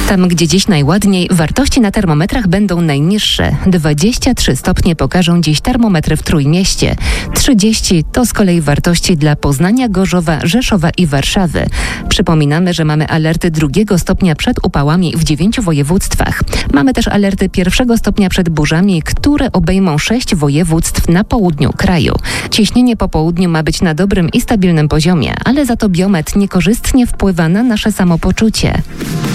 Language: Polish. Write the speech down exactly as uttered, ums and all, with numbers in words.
Tam, gdzie dziś najładniej, wartości na termometrach będą najniższe. dwadzieścia trzy stopnie pokażą dziś termometry w Trójmieście. trzydzieści to z kolei wartości dla Poznania, Gorzowa, Rzeszowa i Warszawy. Przypominamy, że mamy alerty drugiego stopnia przed upałami w dziewięciu województwach. Mamy też alerty pierwszego stopnia przed burzami, które obejmą sześć województw na południu kraju. Ciśnienie po południu ma być na dobrym i stabilnym poziomie, ale za to biometr niekorzystnie wpływa na nasze samopoczucie.